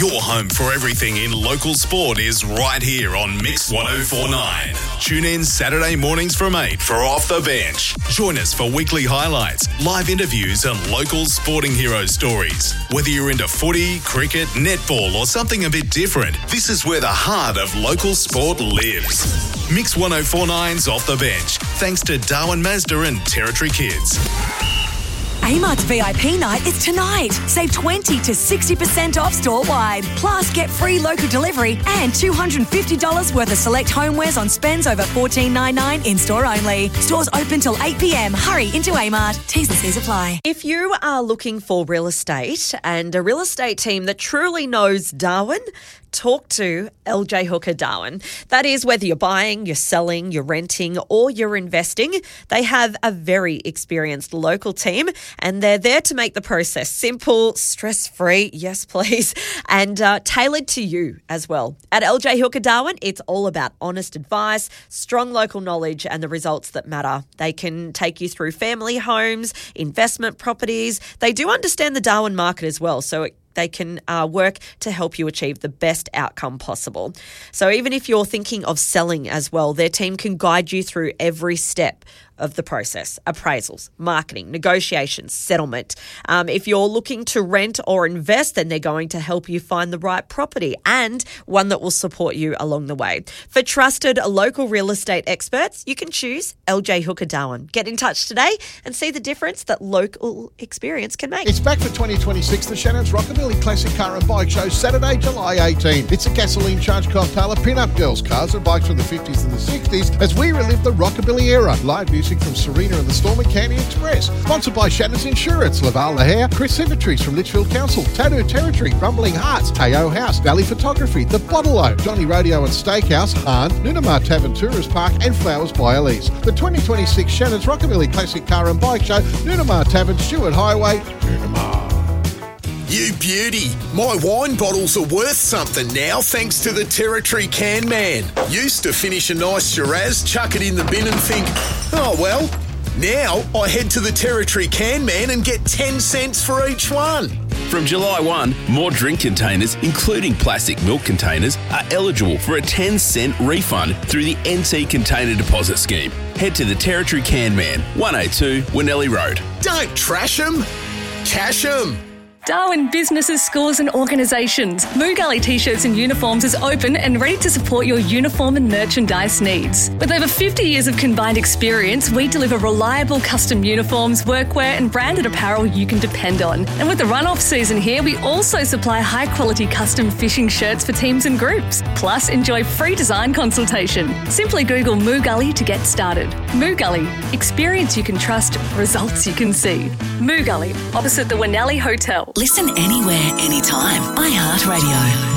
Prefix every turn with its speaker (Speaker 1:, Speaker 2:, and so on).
Speaker 1: Your home for everything in local sport is right here on Mix 1049. Tune in Saturday mornings from 8 for Off the Bench. Join us for weekly highlights, live interviews and local sporting hero stories. Whether you're into footy, cricket, netball or something a bit different, this is where the heart of local sport lives. Mix 1049's Off the Bench, thanks to Darwin Mazda and Territory Kids.
Speaker 2: Amart's VIP night is tonight. Save 20 to 60% off store-wide. Plus, get free local delivery and $250 worth of select homewares on spends over $14.99 in-store only. Stores open till 8 p.m. Hurry into Amart. T's and C's apply.
Speaker 3: If you are looking for real estate and a real estate team that truly knows Darwin, talk to LJ Hooker Darwin. That is, whether you're buying, you're selling, you're renting or you're investing, they have a very experienced local team and they're there to make the process simple, stress-free, yes please, and tailored to you as well. At LJ Hooker Darwin, it's all about honest advice, strong local knowledge and the results that matter. They can take you through family homes, investment properties. They do understand the Darwin market as well, so they can work to help you achieve the best outcome possible. So even if you're thinking of selling as well, their team can guide you through every step of the process: appraisals, marketing, negotiations, settlement. If you're looking to rent or invest, then they're going to help you find the right property and one that will support you along the way. For trusted local real estate experts, you can choose LJ Hooker Darwin. Get in touch today and see the difference that local experience can make.
Speaker 4: It's back for 2026, the Shannon's Rockabilly Classic Car and Bike Show, Saturday, July 18. It's a gasoline charged cocktail of pin-up girls, cars and bikes from the 50s and the 60s as we relive the Rockabilly era. Live music from Serena and the Storm and Candy Express. Sponsored by Shannon's Insurance, Laval the Hair, Chris Symmetries from Litchfield Council, Tattoo Territory, Rumbling Hearts, Teo House, Valley Photography, The Bottle-O, Johnny Rodeo and Steakhouse, Hahn, Nunamar Tavern Tourist Park and Flowers by Elise. The 2026 Shannon's Rockabilly Classic Car and Bike Show, Nunamar Tavern, Stewart Highway, Nunamar.
Speaker 5: You beauty. My wine bottles are worth something now thanks to the Territory Can Man. Used to finish a nice Shiraz, chuck it in the bin and think, oh well. Now I head to the Territory Can Man and get 10 cents for each one.
Speaker 6: From July 1, more drink containers, including plastic milk containers, are eligible for a 10-cent refund through the NT Container Deposit Scheme. Head to the Territory Can Man, 182 Winnelly Road.
Speaker 5: Don't trash 'em, cash 'em.
Speaker 7: Darwin businesses, schools and organisations. Moo Gully T-shirts and uniforms is open and ready to support your uniform and merchandise needs. With over 50 years of combined experience, we deliver reliable custom uniforms, workwear and branded apparel you can depend on. And with the run-off season here, we also supply high-quality custom fishing shirts for teams and groups. Plus, enjoy free design consultation. Simply Google Moo Gully to get started. Moo Gully. Experience you can trust, results you can see. Moo Gully, opposite the Winnelly Hotel.
Speaker 2: Listen anywhere, anytime. iHeartRadio.